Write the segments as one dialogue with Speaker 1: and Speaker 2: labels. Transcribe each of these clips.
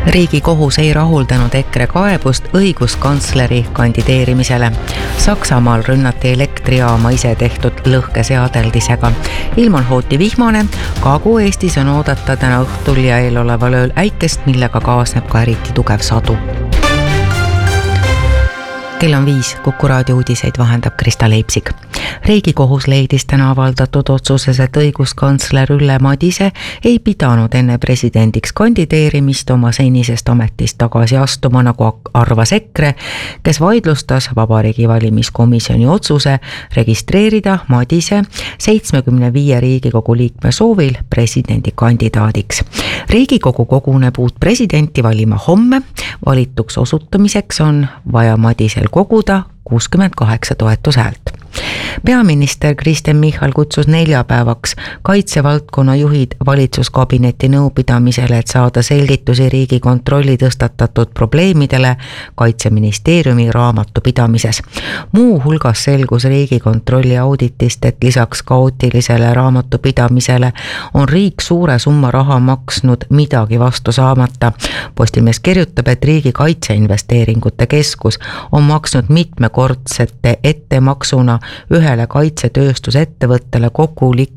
Speaker 1: Riigikohus ei rahuldanud EKRE kaebust õiguskantsleri kandideerimisele. Saksamaal rünnati elektrijaama ise tehtud lõhkeseadeldisega. Ilm on hooti vihmane, Kagu-Eestis on oodata täna õhtul ja eeloleval ööl äikest, millega kaasneb ka eriti tugev sadu. Kell on 5, Kuku raadio uudiseid vahendab Krista Leipsik. Riigikohus leidis täna avaldatud otsuses, et õiguskantsler Ülle Madise ei pidanud enne presidendiks kandideerimist oma senisest ametist tagasi astuma, nagu arvas EKRE, kes vaidlustas Vabariigi Valimiskomisjoni otsuse registreerida Madise 75 Riigikogu liikme soovil presidendikandidaadiks. Riigikogu koguneb uut presidenti valima homme. Valituks osutumiseks on vaja Madisel koguda 68 toetushäält. Peaminister Kristen Michal kutsus neljapäevaks kaitsevaldkonna juhid valitsuskabineti nõupidamisele, et saada selgitusi Riigikontrolli tõstatatud probleemidele Kaitseministeeriumi raamatupidamises. Muu hulgas selgus Riigikontrolli auditist, et lisaks kaootilisele raamatupidamisele on riik suure summa raha maksnud midagi vastu saamata. Postimees kirjutab, et Riigi Kaitseinvesteeringute Keskus on maksnud mitmekordsete ettemaksuna ühele kaitsetööstusettevõttele kokku ligi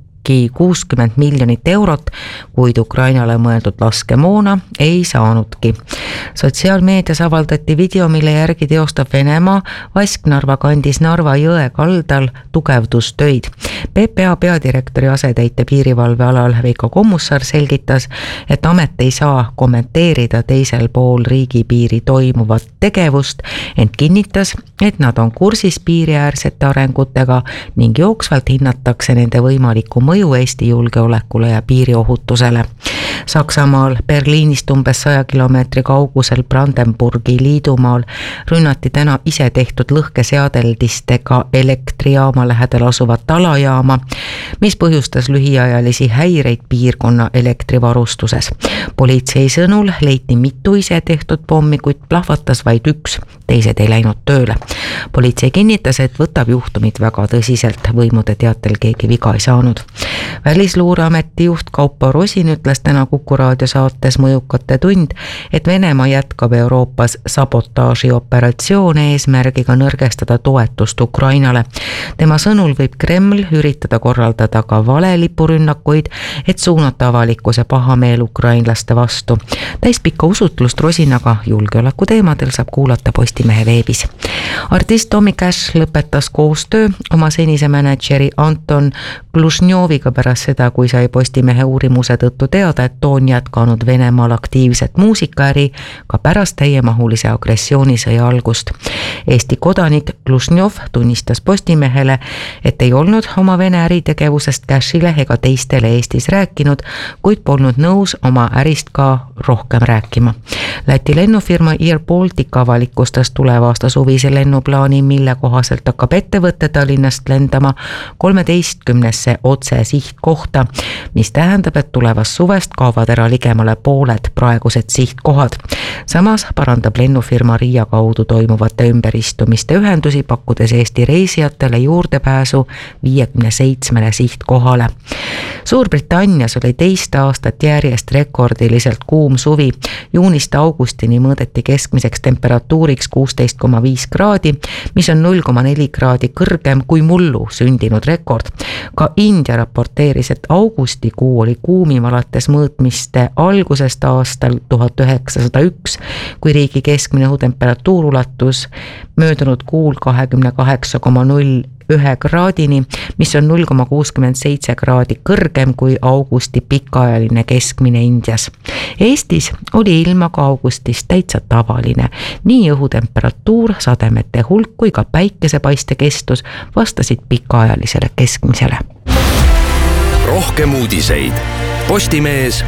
Speaker 1: 60 miljonit eurot, kuid Ukrainale mõeldud laskemoona ei saanudki. Sotsiaalmeedias avaldati video, mille järgi teostab Venemaa Vasknarva kandis Narva jõe kaldal tugevdustöid. PPA peadirektori asetäitja piirivalvealal Veiko Kommusaar selgitas, et amet ei saa kommenteerida teisel pool riigipiiri toimuvat tegevust, ent kinnitas, et nad on kursis piiriäärsete arengutega ning jooksvalt hinnatakse nende võimalikku mõju Eesti julgeolekule ja piiriohutusele. Saksamaal Berliinist umbes 100 kilomeetri kaugusel Brandenburgi liidumaal rünnati täna ise tehtud lõhkeseadeldistega elektrijaama lähedal asuvat alajaama, mis põhjustas lühiajalisi häireid piirkonna elektrivarustuses. Politsei sõnul leiti mitu ise tehtud pommi, kuid plahvatas vaid üks, teised ei läinud tööle. Politsei kinnitas, et võtab juhtumit väga tõsiselt, võimude teatel keegi viga ei saanud. Välisluureameti juht Kaupo Rosin ütles täna Kuku raadio saates Mõjukate tund, et Venemaa jätkab Euroopas sabotaažioperatsioone eesmärgiga nõrgestada toetust Ukrainale. Tema sõnul võib Kreml üritada korraldada ka valelipurünnakuid, et suunata avalikkuse pahameel ukrainlaste vastu. Täispikka usutlust Rosinaga julgeoleku teemadel saab kuulata Postimehe veebis. Artist Tommy Cash lõpetas koostöö oma senise mänedžeri Anton Glušnjoviga pärast seda, kui sai Postimehe uurimuse tõttu teada, et too on jätkanud Venemaal aktiivset muusikaäri ka pärast täiemahulise agressioonisõja algust. Eesti kodanik Glušnjov tunnistas Postimehele, et ei olnud oma Vene äritegevusest Cashile ega teistele Eestis rääkinud, kuid polnud nõus oma ärist ka rohkem rääkima. Läti lennufirma Air Baltic avalikustas tuleva aasta suvise lennuplaani, mille kohaselt hakkab ettevõtte Tallinnast lendama 13 otse sihtkohta, mis tähendab, et tulevast suvest kaovad ära ligemale pooled praegused sihtkohad. Samas parandab lennufirma Riia kaudu toimuvate ümberistumiste ühendusi, pakkudes Eesti reisijatele juurdepääsu 57 sihtkohale. Suurbritannias oli teist aastat järjest rekordiliselt kuum suvi. Juunist augustini mõõdeti keskmiseks temperatuuriks 16,5 kraadi, mis on 0,4 kraadi kõrgem kui mullu sündinud rekord. Ka India raporteeris, et augustikuu oli kuumim alates mõõtmiste algusest aastal 1901, kui riigi keskmine õhutemperatuur ulatus möödunud kuul 28,01 kraadini, mis on 0,67 kraadi kõrgem kui augusti pikaajaline keskmine Indias. Eestis oli ilm aga augustis täitsa tavaline. Nii õhutemperatuur, sademete hulk kui ka päikesepaiste kestus vastasid pikaajalisele keskmisele.
Speaker 2: Rohkem uudiseid Postimees